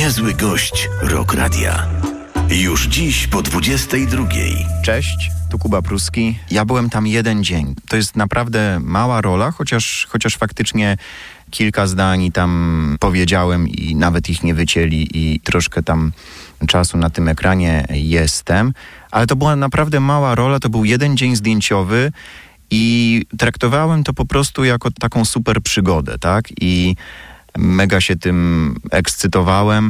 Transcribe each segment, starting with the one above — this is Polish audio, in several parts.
Niezły gość Rock Radia. Już dziś po 22:00. Cześć, tu Kuba Pruski. Ja byłem tam jeden dzień. To jest naprawdę mała rola, chociaż faktycznie kilka zdań tam powiedziałem i nawet ich nie wycięli i troszkę tam czasu na tym ekranie jestem. Ale to była naprawdę mała rola, to był jeden dzień zdjęciowy i traktowałem to po prostu jako taką super przygodę, tak? I mega się tym ekscytowałem.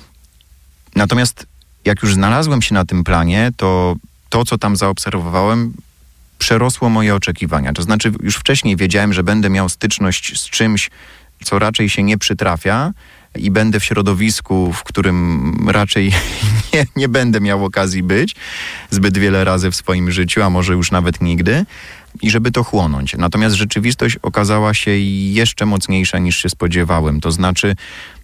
Natomiast jak już znalazłem się na tym planie, to, co tam zaobserwowałem, przerosło moje oczekiwania. To znaczy, już wcześniej wiedziałem, że będę miał styczność z czymś, co raczej się nie przytrafia i będę w środowisku, w którym raczej nie będę miał okazji być zbyt wiele razy w swoim życiu, a może już nawet nigdy, i żeby to chłonąć. Natomiast rzeczywistość okazała się jeszcze mocniejsza niż się spodziewałem. To znaczy,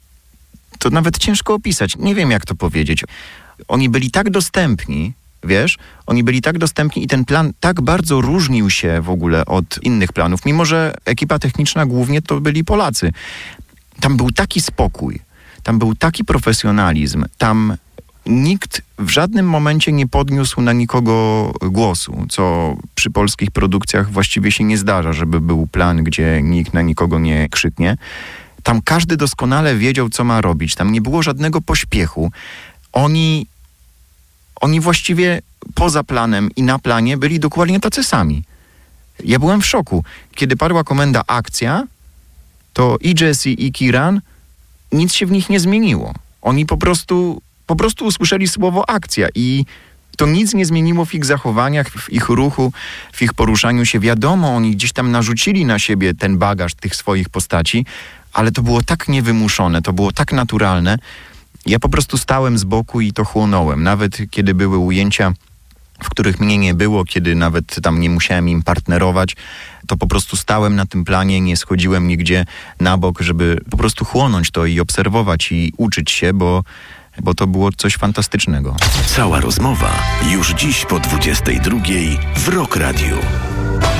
to nawet ciężko opisać. Nie wiem, jak to powiedzieć. Oni byli tak dostępni, wiesz? Oni byli tak dostępni i ten plan tak bardzo różnił się w ogóle od innych planów. Mimo że ekipa techniczna głównie to byli Polacy. Tam był taki spokój, tam był taki profesjonalizm, tam nikt w żadnym momencie nie podniósł na nikogo głosu, co przy polskich produkcjach właściwie się nie zdarza, żeby był plan, gdzie nikt na nikogo nie krzyknie. Tam każdy doskonale wiedział, co ma robić. Tam nie było żadnego pośpiechu. Oni właściwie poza planem i na planie byli dokładnie tacy sami. Ja byłem w szoku. Kiedy padła komenda akcja, to i Jesse, i Kieran, nic się w nich nie zmieniło. Oni po prostu usłyszeli słowo akcja i to nic nie zmieniło w ich zachowaniach, w ich ruchu, w ich poruszaniu się. Wiadomo, oni gdzieś tam narzucili na siebie ten bagaż tych swoich postaci, ale to było tak niewymuszone, to było tak naturalne. Ja po prostu stałem z boku i to chłonąłem. Nawet kiedy były ujęcia, w których mnie nie było, kiedy nawet tam nie musiałem im partnerować, to po prostu stałem na tym planie, nie schodziłem nigdzie na bok, żeby po prostu chłonąć to i obserwować i uczyć się, bo to było coś fantastycznego. Cała rozmowa już dziś po 22:00 w Rock Radiu.